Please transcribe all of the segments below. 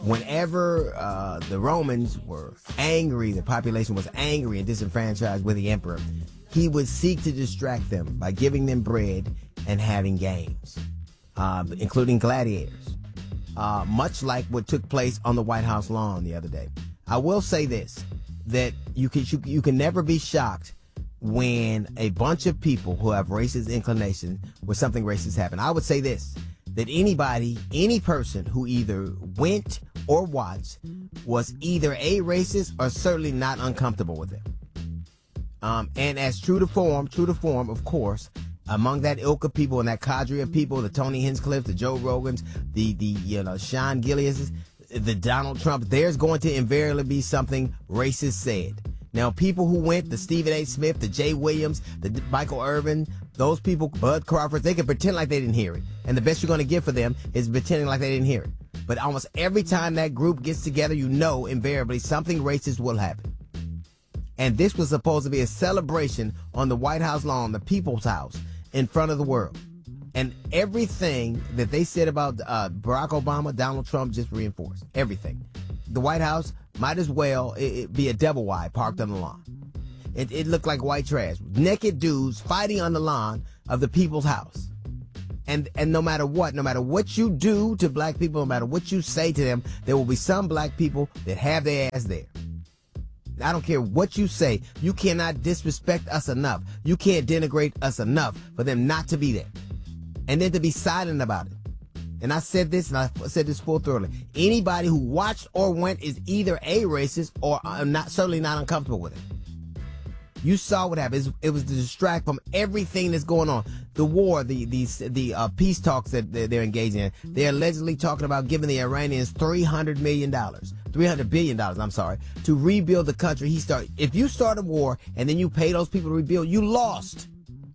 whenever the Romans were angry, the population was angry and disenfranchised with the emperor, he would seek to distract them by giving them bread and having games, including gladiators, much like what took place on the White House lawn the other day. I will say this, that you can never be shocked when a bunch of people who have racist inclination, when something racist happen. I would say this, that any person who either went or watched was either a racist or certainly not uncomfortable with it. And as true to form, of course, among that ilk of people and that cadre of people, the Tony Hinchcliffes, the Joe Rogans, the Sean Gillies, the Donald Trump, there's going to invariably be something racist said. Now, people who went, the Stephen A. Smith, the Jay Williams, the Michael Irvin, those people, Bud Crawford, they can pretend like they didn't hear it. And the best you're going to get for them is pretending like they didn't hear it. But almost every time that group gets together, invariably something racist will happen. And this was supposed to be a celebration on the White House lawn, the People's House, in front of the world. And everything that they said about Barack Obama, Donald Trump just reinforced. Everything. The White House might as well be a double wide parked on the lawn. It looked like white trash. Naked dudes fighting on the lawn of the People's House. And no matter what you do to black people, no matter what you say to them, there will be some black people that have their ass there. I don't care what you say. You cannot disrespect us enough. You can't denigrate us enough for them not to be there. And then to be silent about it. And I said this, and I said this full thoroughly. Anybody who watched or went is either a racist or certainly not uncomfortable with it. You saw what happened. It was to distract from everything that's going on. The war, the peace talks that they're engaging in. They're allegedly talking about giving the Iranians $300 billion, to rebuild the country. If you start a war and then you pay those people to rebuild, you lost.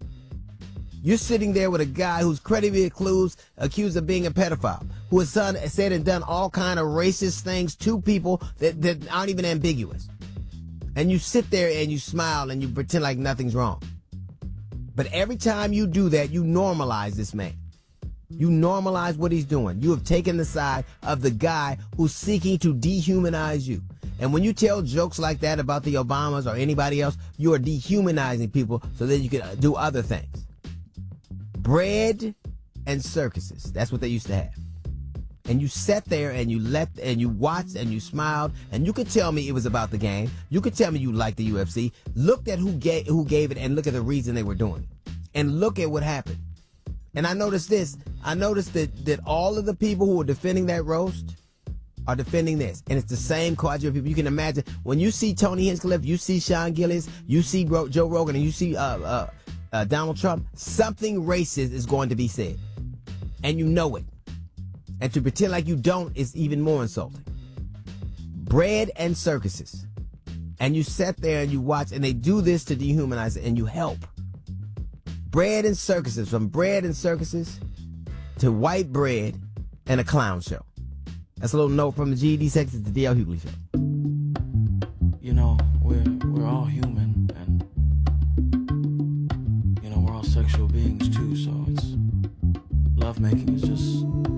You're sitting there with a guy who's credibly accused of being a pedophile, who has said and done all kind of racist things to people that aren't even ambiguous. And you sit there and you smile and you pretend like nothing's wrong. But every time you do that, you normalize this man. You normalize what he's doing. You have taken the side of the guy who's seeking to dehumanize you. And when you tell jokes like that about the Obamas or anybody else, you are dehumanizing people so that you can do other things. Bread and circuses. That's what they used to have. And you sat there and you watched and you smiled, and you could tell me it was about the game. You could tell me you liked the UFC. Looked at who gave it and look at the reason they were doing it. And look at what happened. And I noticed this. I noticed that all of the people who were defending that roast are defending this. And it's the same cadre of people. You can imagine when you see Tony Hinchcliffe, you see Sean Gillies, you see Joe Rogan, and you see Donald Trump, something racist is going to be said. And you know it. And to pretend like you don't is even more insulting. Bread and circuses. And you sat there and you watch, and they do this to dehumanize it, and you help. Bread and circuses, from bread and circuses to white bread and a clown show. That's a little note from the GED section to the DL Hughley Show. You know, we're all human, and you know, we're all sexual beings too, so it's lovemaking is just